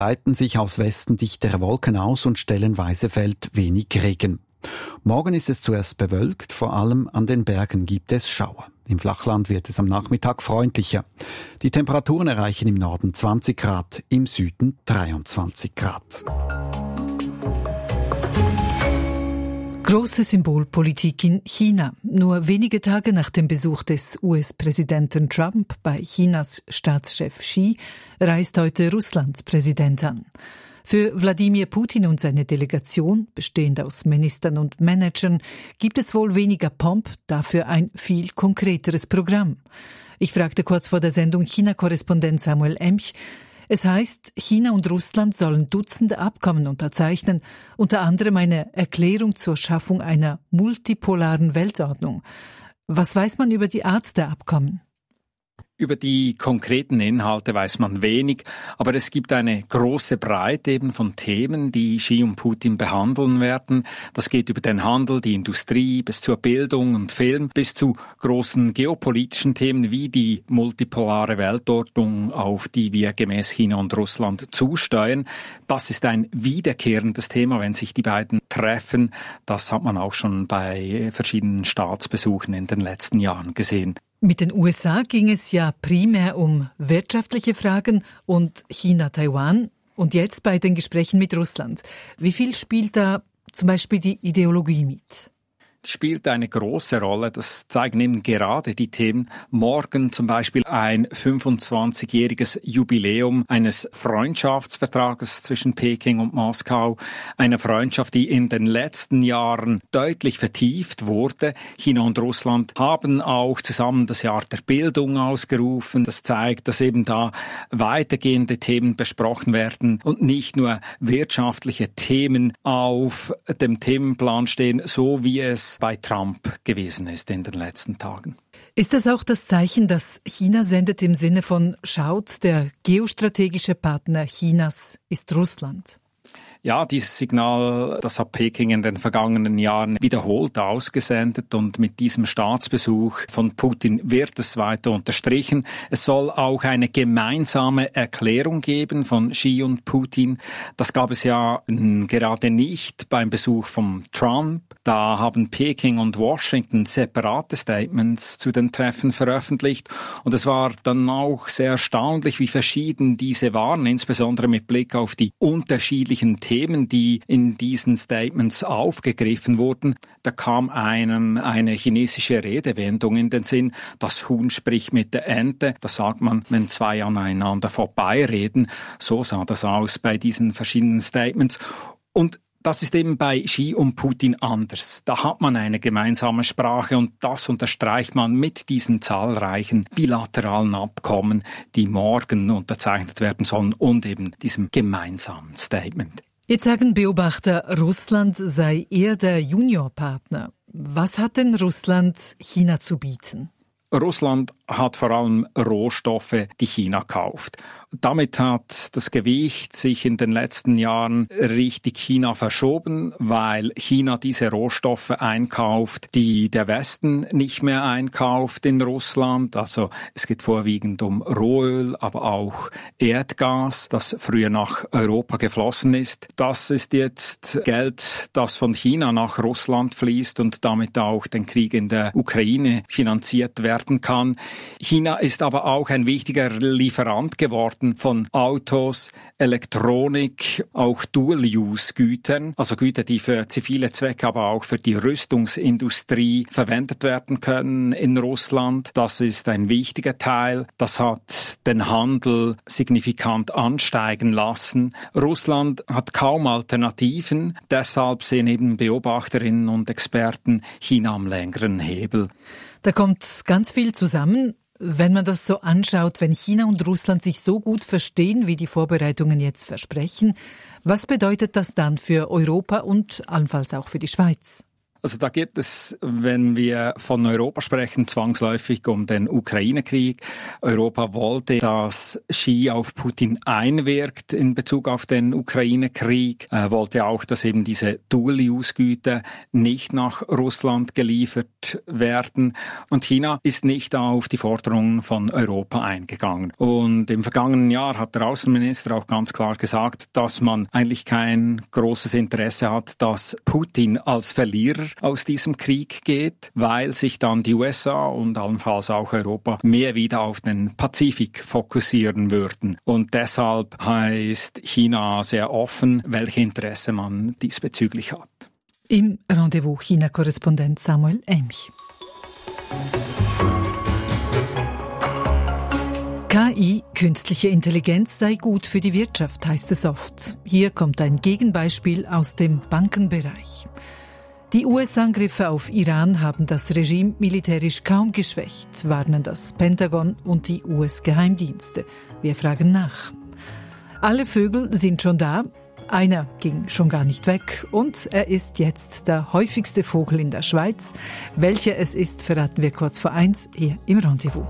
breiten sich aus Westen dichtere Wolken aus und stellenweise fällt wenig Regen. Morgen ist es zuerst bewölkt, vor allem an den Bergen gibt es Schauer. Im Flachland wird es am Nachmittag freundlicher. Die Temperaturen erreichen im Norden 20 Grad, im Süden 23 Grad. Große Symbolpolitik in China. Nur wenige Tage nach dem Besuch des US-Präsidenten Trump bei Chinas Staatschef Xi reist heute Russlands Präsident an. Für Wladimir Putin und seine Delegation, bestehend aus Ministern und Managern, gibt es wohl weniger Pomp, dafür ein viel konkreteres Programm. Ich fragte kurz vor der Sendung China-Korrespondent Samuel Emch. Es heißt, China und Russland sollen Dutzende Abkommen unterzeichnen, unter anderem eine Erklärung zur Schaffung einer multipolaren Weltordnung. Was weiß man über die Art der Abkommen? Über die konkreten Inhalte weiß man wenig, aber es gibt eine große Breite eben von Themen, die Xi und Putin behandeln werden. Das geht über den Handel, die Industrie, bis zur Bildung und Film, bis zu großen geopolitischen Themen wie die multipolare Weltordnung, auf die wir gemäß China und Russland zusteuern. Das ist ein wiederkehrendes Thema, wenn sich die beiden treffen. Das hat man auch schon bei verschiedenen Staatsbesuchen in den letzten Jahren gesehen. Mit den USA ging es ja primär um wirtschaftliche Fragen und China-Taiwan und jetzt bei den Gesprächen mit Russland. Wie viel spielt da zum Beispiel die Ideologie mit? Spielt eine große Rolle. Das zeigen eben gerade die Themen. Morgen zum Beispiel ein 25-jähriges Jubiläum eines Freundschaftsvertrages zwischen Peking und Moskau. Eine Freundschaft, die in den letzten Jahren deutlich vertieft wurde. China und Russland haben auch zusammen das Jahr der Bildung ausgerufen. Das zeigt, dass eben da weitergehende Themen besprochen werden und nicht nur wirtschaftliche Themen auf dem Themenplan stehen, so wie es bei Trump gewesen ist in den letzten Tagen. Ist das auch das Zeichen, das China sendet im Sinne von schaut, der geostrategische Partner Chinas ist Russland? Ja, dieses Signal, das hat Peking in den vergangenen Jahren wiederholt ausgesendet und mit diesem Staatsbesuch von Putin wird es weiter unterstrichen. Es soll auch eine gemeinsame Erklärung geben von Xi und Putin. Das gab es ja gerade nicht beim Besuch von Trump. Da haben Peking und Washington separate Statements zu den Treffen veröffentlicht und es war dann auch sehr erstaunlich, wie verschieden diese waren, insbesondere mit Blick auf die unterschiedlichen Themen, die in diesen Statements aufgegriffen wurden. Da kam einem eine chinesische Redewendung in den Sinn, das Huhn spricht mit der Ente. Das sagt man, wenn zwei aneinander vorbeireden. So sah das aus bei diesen verschiedenen Statements. Und das ist eben bei Xi und Putin anders. Da hat man eine gemeinsame Sprache und das unterstreicht man mit diesen zahlreichen bilateralen Abkommen, die morgen unterzeichnet werden sollen und eben diesem gemeinsamen Statement. Jetzt sagen Beobachter, Russland sei eher der Juniorpartner. Was hat denn Russland China zu bieten? Russland hat vor allem Rohstoffe, die China kauft. Damit hat das Gewicht sich in den letzten Jahren Richtung China verschoben, weil China diese Rohstoffe einkauft, die der Westen nicht mehr einkauft in Russland. Also es geht vorwiegend um Rohöl, aber auch Erdgas, das früher nach Europa geflossen ist. Das ist jetzt Geld, das von China nach Russland fließt und damit auch den Krieg in der Ukraine finanziert werden kann. China ist aber auch ein wichtiger Lieferant geworden von Autos, Elektronik, auch Dual-Use-Gütern, also Güter, die für zivile Zwecke, aber auch für die Rüstungsindustrie verwendet werden können in Russland. Das ist ein wichtiger Teil. Das hat den Handel signifikant ansteigen lassen. Russland hat kaum Alternativen. Deshalb sehen eben Beobachterinnen und Experten China am längeren Hebel. Da kommt ganz viel zusammen. Wenn man das so anschaut, wenn China und Russland sich so gut verstehen, wie die Vorbereitungen jetzt versprechen, was bedeutet das dann für Europa und allenfalls auch für die Schweiz? Also da geht es, wenn wir von Europa sprechen, zwangsläufig um den Ukraine-Krieg. Europa wollte, dass Xi auf Putin einwirkt in Bezug auf den Ukraine-Krieg, wollte auch, dass eben diese Dual-Use-Güter nicht nach Russland geliefert werden. Und China ist nicht auf die Forderungen von Europa eingegangen. Und im vergangenen Jahr hat der Außenminister auch ganz klar gesagt, dass man eigentlich kein großes Interesse hat, dass Putin als Verlierer aus diesem Krieg geht, weil sich dann die USA und allenfalls auch Europa mehr wieder auf den Pazifik fokussieren würden. Und deshalb heißt China sehr offen, welche Interesse man diesbezüglich hat. Im Rendezvous China-Korrespondent Samuel Emch. KI, künstliche Intelligenz, sei gut für die Wirtschaft, heißt es oft. Hier kommt ein Gegenbeispiel aus dem Bankenbereich. Die US-Angriffe auf Iran haben das Regime militärisch kaum geschwächt, warnen das Pentagon und die US-Geheimdienste. Wir fragen nach. Alle Vögel sind schon da. Einer ging schon gar nicht weg und er ist jetzt der häufigste Vogel in der Schweiz. Welcher es ist, verraten wir kurz vor 1 hier im Rendezvous.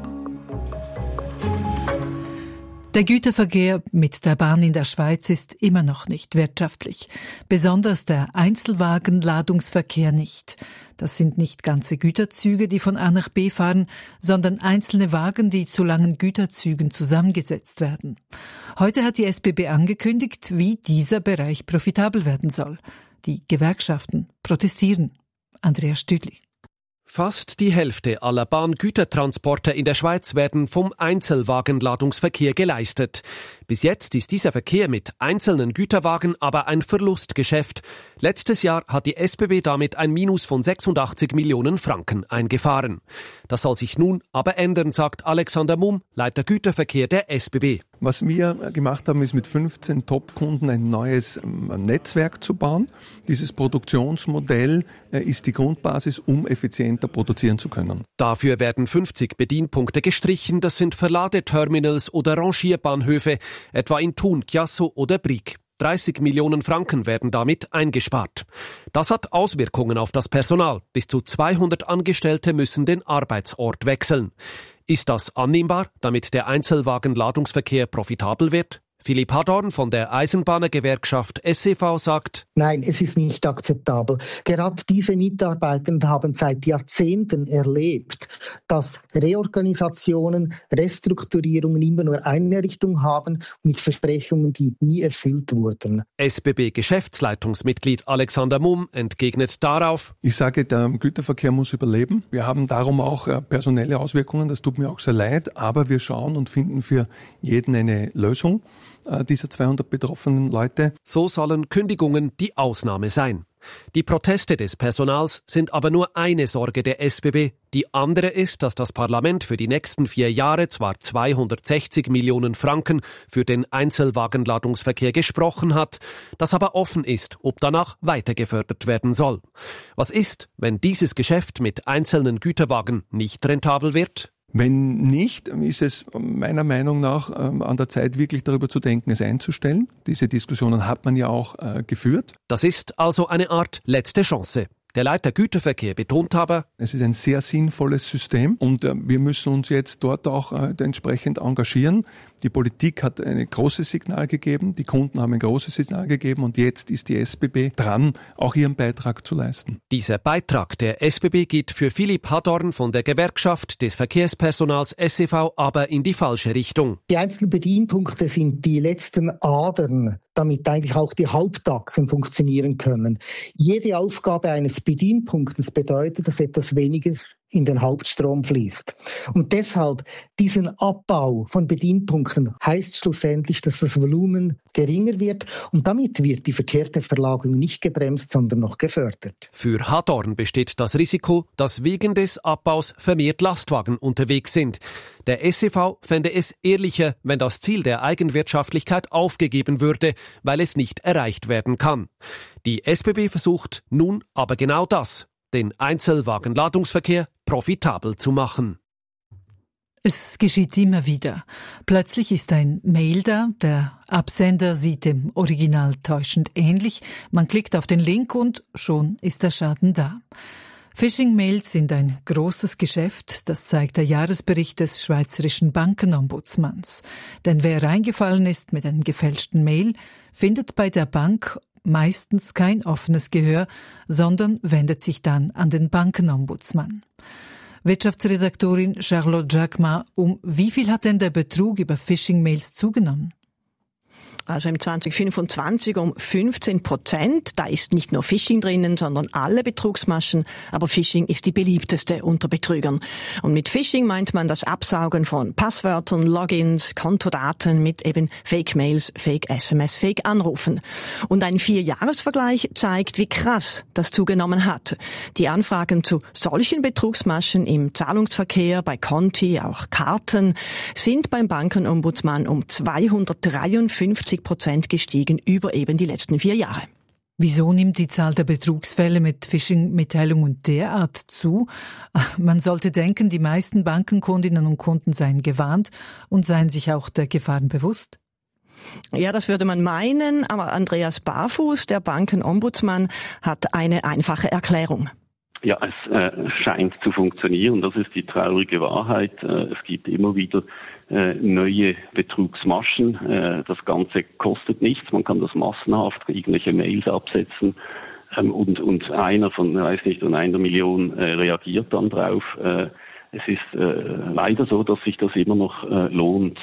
Der Güterverkehr mit der Bahn in der Schweiz ist immer noch nicht wirtschaftlich. Besonders der Einzelwagenladungsverkehr nicht. Das sind nicht ganze Güterzüge, die von A nach B fahren, sondern einzelne Wagen, die zu langen Güterzügen zusammengesetzt werden. Heute hat die SBB angekündigt, wie dieser Bereich profitabel werden soll. Die Gewerkschaften protestieren. Andrea Stüdli. Fast die Hälfte aller Bahngütertransporte in der Schweiz werden vom Einzelwagenladungsverkehr geleistet. Bis jetzt ist dieser Verkehr mit einzelnen Güterwagen aber ein Verlustgeschäft. Letztes Jahr hat die SBB damit ein Minus von 86 Millionen Franken eingefahren. Das soll sich nun aber ändern, sagt Alexander Mumm, Leiter Güterverkehr der SBB. Was wir gemacht haben, ist mit 15 Top-Kunden ein neues Netzwerk zu bauen. Dieses Produktionsmodell ist die Grundbasis, um effizienter produzieren zu können. Dafür werden 50 Bedienpunkte gestrichen. Das sind Verladeterminals oder Rangierbahnhöfe, etwa in Thun, Chiasso oder Brieg. 30 Millionen Franken werden damit eingespart. Das hat Auswirkungen auf das Personal. Bis zu 200 Angestellte müssen den Arbeitsort wechseln. Ist das annehmbar, damit der Einzelwagenladungsverkehr profitabel wird? Philipp Hadorn von der Eisenbahnergewerkschaft SEV sagt: Nein, es ist nicht akzeptabel. Gerade diese Mitarbeitenden haben seit Jahrzehnten erlebt, dass Reorganisationen, Restrukturierungen immer nur eine Richtung haben, mit Versprechungen, die nie erfüllt wurden. SBB-Geschäftsleitungsmitglied Alexander Mumm entgegnet darauf: Ich sage, der Güterverkehr muss überleben. Wir haben darum auch personelle Auswirkungen, das tut mir auch sehr leid, aber wir schauen und finden für jeden eine Lösung dieser 200 betroffenen Leute. So sollen Kündigungen die Ausnahme sein. Die Proteste des Personals sind aber nur eine Sorge der SBB. Die andere ist, dass das Parlament für die nächsten 4 Jahre zwar 260 Millionen Franken für den Einzelwagenladungsverkehr gesprochen hat, das aber offen ist, ob danach weiter gefördert werden soll. Was ist, wenn dieses Geschäft mit einzelnen Güterwagen nicht rentabel wird? Wenn nicht, ist es meiner Meinung nach an der Zeit, wirklich darüber zu denken, es einzustellen. Diese Diskussionen hat man ja auch geführt. Das ist also eine Art letzte Chance. Der Leiter Güterverkehr betont aber: Es ist ein sehr sinnvolles System und wir müssen uns jetzt dort auch entsprechend engagieren. Die Politik hat ein großes Signal gegeben, die Kunden haben ein großes Signal gegeben und jetzt ist die SBB dran, auch ihren Beitrag zu leisten. Dieser Beitrag der SBB geht für Philipp Hadorn von der Gewerkschaft des Verkehrspersonals SEV aber in die falsche Richtung. Die einzelnen Bedienpunkte sind die letzten Adern, damit eigentlich auch die Hauptachsen funktionieren können. Jede Aufgabe eines Bedienpunktes bedeutet, dass etwas weniger in den Hauptstrom fließt. Und deshalb diesen Abbau von Bedienpunkten heißt schlussendlich, dass das Volumen geringer wird und damit wird die verkehrte Verlagerung nicht gebremst, sondern noch gefördert. Für Hadorn besteht das Risiko, dass wegen des Abbaus vermehrt Lastwagen unterwegs sind. Der SEV fände es ehrlicher, wenn das Ziel der Eigenwirtschaftlichkeit aufgegeben würde, weil es nicht erreicht werden kann. Die SBB versucht nun aber genau das: den Einzelwagenladungsverkehr profitabel zu machen. Es geschieht immer wieder. Plötzlich ist ein Mail da, der Absender sieht dem Original täuschend ähnlich, man klickt auf den Link und schon ist der Schaden da. Phishing-Mails sind ein großes Geschäft, das zeigt der Jahresbericht des Schweizerischen Bankenombudsmanns. Denn wer reingefallen ist mit einem gefälschten Mail, findet bei der Bank meistens kein offenes Gehör, sondern wendet sich dann an den Bankenombudsmann. Wirtschaftsredaktorin Charlotte Jacquemart, um wie viel hat denn der Betrug über Phishing-Mails zugenommen? Also im 2025 um 15%. Da ist nicht nur Phishing drinnen, sondern alle Betrugsmaschen. Aber Phishing ist die beliebteste unter Betrügern. Und mit Phishing meint man das Absaugen von Passwörtern, Logins, Kontodaten mit eben Fake-Mails, Fake-SMS, Fake-Anrufen. Und ein 4-Jahres-Vergleich zeigt, wie krass das zugenommen hat. Die Anfragen zu solchen Betrugsmaschen im Zahlungsverkehr, bei Konti, auch Karten, sind beim Bankenombudsmann um 253% gestiegen über eben die letzten 4 Jahre. Wieso nimmt die Zahl der Betrugsfälle mit Phishing-Mitteilungen derart zu? Man sollte denken, die meisten Bankenkundinnen und Kunden seien gewarnt und seien sich auch der Gefahren bewusst. Ja, das würde man meinen, aber Andreas Barfuß, der Bankenombudsmann, hat eine einfache Erklärung. Ja, es scheint zu funktionieren. Das ist die traurige Wahrheit. Es gibt immer wieder neue Betrugsmaschen. Das Ganze kostet nichts. Man kann das massenhaft irgendwelche Mails absetzen. Und einer von, weiß nicht, von 1 Million reagiert dann drauf. Es ist leider so, dass sich das immer noch lohnt.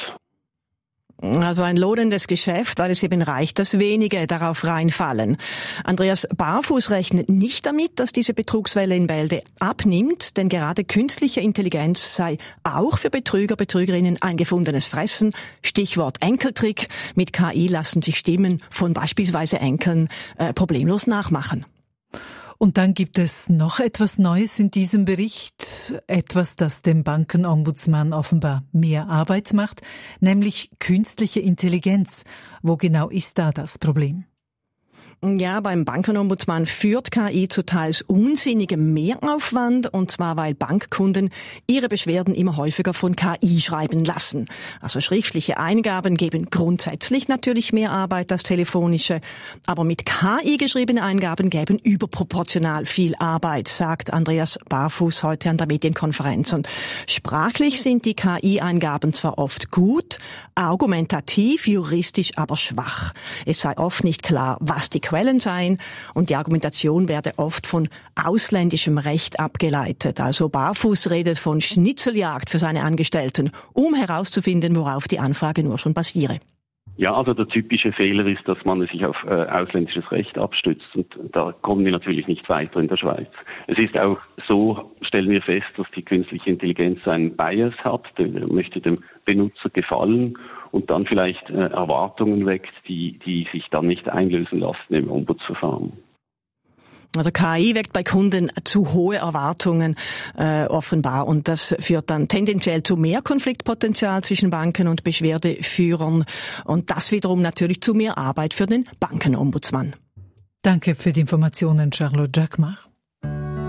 Also ein lohnendes Geschäft, weil es eben reicht, dass wenige darauf reinfallen. Andreas Barfuß rechnet nicht damit, dass diese Betrugswelle in Bälde abnimmt, denn gerade künstliche Intelligenz sei auch für Betrüger, Betrügerinnen ein gefundenes Fressen. Stichwort Enkeltrick. Mit KI lassen sich Stimmen von beispielsweise Enkeln problemlos nachmachen. Und dann gibt es noch etwas Neues in diesem Bericht, etwas, das dem Bankenombudsmann offenbar mehr Arbeit macht, nämlich künstliche Intelligenz. Wo genau ist da das Problem? Ja, beim Bankenombudsmann führt KI zu teils unsinnigem Mehraufwand, und zwar weil Bankkunden ihre Beschwerden immer häufiger von KI schreiben lassen. Also schriftliche Eingaben geben grundsätzlich natürlich mehr Arbeit als telefonische, aber mit KI geschriebene Eingaben geben überproportional viel Arbeit, sagt Andreas Barfuß heute an der Medienkonferenz. Und sprachlich sind die KI-Eingaben zwar oft gut, argumentativ, juristisch aber schwach. Es sei oft nicht klar, was die Quellen seien, und die Argumentation werde oft von ausländischem Recht abgeleitet. Also Barfuß redet von Schnitzeljagd für seine Angestellten, um herauszufinden, worauf die Anfrage nur schon basiere. Ja, also der typische Fehler ist, dass man sich auf ausländisches Recht abstützt, und da kommen wir natürlich nicht weiter in der Schweiz. Es ist auch so, stellen wir fest, dass die künstliche Intelligenz einen Bias hat, der möchte dem Benutzer gefallen und dann vielleicht Erwartungen weckt, die sich dann nicht einlösen lassen im Ombudsverfahren. Also KI weckt bei Kunden zu hohe Erwartungen offenbar, und das führt dann tendenziell zu mehr Konfliktpotenzial zwischen Banken und Beschwerdeführern, und das wiederum natürlich zu mehr Arbeit für den Bankenombudsmann. Danke für die Informationen, Charlotte Jacquemart.